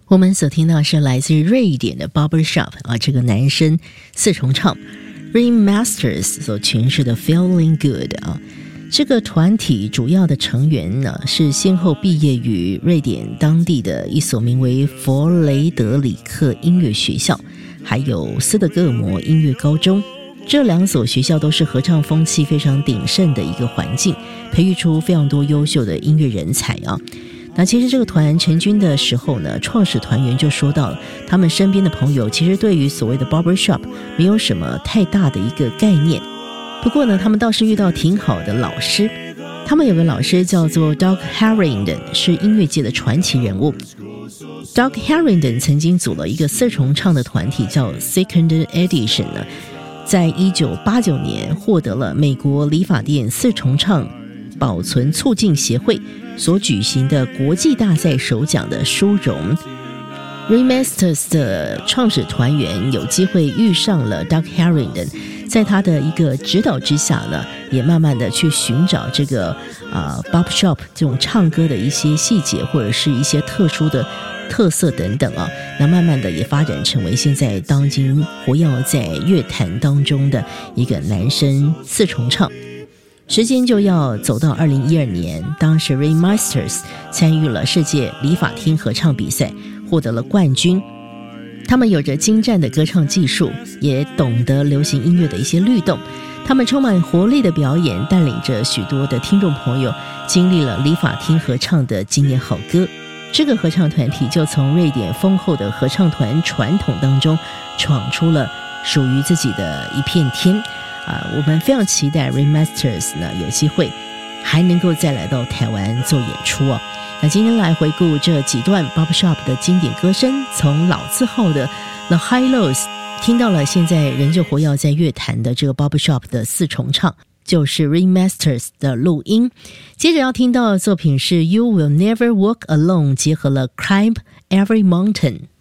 我们所听到是来自瑞典的 Barbershop 这个男声四重唱 Ring Masters 所诠释的 Feeling Good 这个团体主要的成员呢是先后毕业于瑞典当地的一所名为佛雷德里克音乐学校，还有斯德哥尔摩音乐高中。这两所学校都是合唱风气非常鼎盛的一个环境，培育出非常多优秀的音乐人才那其实这个团成军的时候呢，创始团员就说到他们身边的朋友其实对于所谓的 barbershop 没有什么太大的一个概念。不过呢，他们倒是遇到挺好的老师。他们有个老师叫做 Doug Harrington， 是音乐界的传奇人物。Doug Harrington 曾经组了一个四重唱的团体叫 Second Edition 呢，在1989年获得了美国理发店四重唱保存促进协会所举行的国际大赛首奖的殊荣。Ring Masters 的创始团员有机会遇上了 Doug Harrington， 在他的一个指导之下呢，也慢慢的去寻找这个barbershop 这种唱歌的一些细节或者是一些特殊的特色等等那慢慢的也发展成为现在当今活跃在乐坛当中的一个男声四重唱。时间就要走到2012年，当时 Ring Masters 参与了世界理发厅合唱比赛，获得了冠军。他们有着精湛的歌唱技术，也懂得流行音乐的一些律动。他们充满活力的表演，带领着许多的听众朋友经历了理发厅合唱的经典好歌。这个合唱团体就从瑞典丰厚的合唱团传统当中闯出了属于自己的一片天。我们非常期待 Ring Masters 呢有机会还能够再来到台湾做演出那今天来回顾这几段 Barbershop 的经典歌声，从老字号的 The High Lows 听到了现在仍旧活跃在乐坛的这个 Barbershop 的四重唱，就是 Ring Masters 的录音。接着要听到的作品是 You Will Never Walk Alone， 结合了 Climb Every Mountain。